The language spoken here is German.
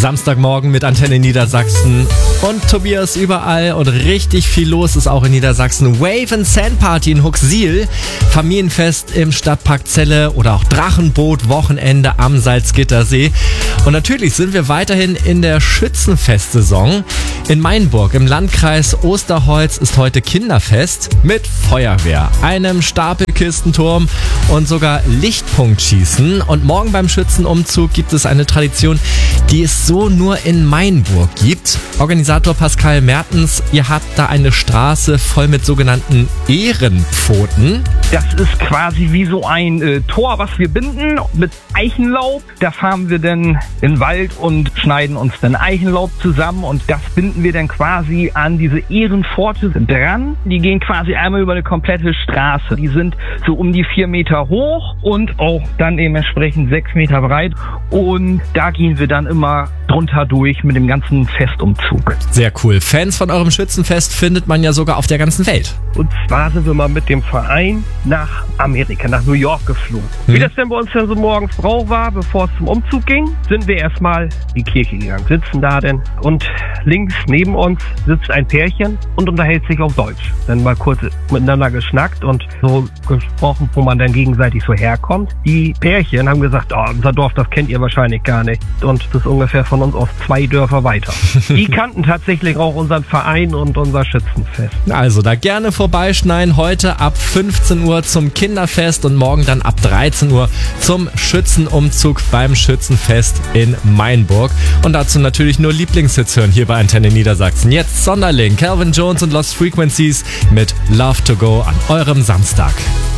Samstagmorgen mit Antenne Niedersachsen und Tobias überall und richtig viel los ist auch in Niedersachsen. Wave and Sand Party in Huxil, Familienfest im Stadtpark Celle oder auch Drachenboot-Wochenende am Salzgittersee. Und natürlich sind wir weiterhin in der Schützenfestsaison. In Mainburg im Landkreis Osterholz ist heute Kinderfest mit Feuerwehr, einem Stapelkistenturm und sogar Lichtpunktschießen. Und morgen beim Schützenumzug gibt es eine Tradition, die es so nur in Mainburg gibt. Organisator Pascal Mertens, ihr habt da eine Straße voll mit sogenannten Ehrenpfoten. Das ist quasi wie so ein Tor, was wir binden mit Eichenlaub. Da fahren wir dann in den Wald und schneiden uns dann Eichenlaub zusammen und das binden wir dann quasi an diese Ehrenpforte dran. Die gehen quasi einmal über eine komplette Straße. Die sind so um die 4 Meter hoch und auch dann dementsprechend 6 Meter breit. Und da gehen wir dann immer drunter durch mit dem ganzen Festumzug. Sehr cool. Fans von eurem Schützenfest findet man ja sogar auf der ganzen Welt. Und zwar sind wir mal mit dem Verein nach Amerika, nach New York geflogen. Wie das denn bei uns dann so morgens Brauch war, bevor es zum Umzug ging, sind wir erstmal in die Kirche gegangen, sitzen da denn und links neben uns sitzt ein Pärchen und unterhält sich auf Deutsch. Dann mal kurz miteinander geschnackt und so gesprochen, wo man dann gegenseitig so herkommt. Die Pärchen haben gesagt, oh, unser Dorf, das kennt ihr wahrscheinlich gar nicht. Und das ist ungefähr von uns aus 2 Dörfer weiter. Die kannten tatsächlich auch unseren Verein und unser Schützenfest. Also da gerne vorbeischneiden. Heute ab 15 Uhr zum Kinderfest und morgen dann ab 13 Uhr zum Schützenumzug beim Schützenfest in Mainburg. Und dazu natürlich nur Lieblingshits hören hier bei Antenne Niedersachsen. Jetzt Sonderling, Calvin Jones und Lost Frequencies mit Love to Go an eurem Samstag.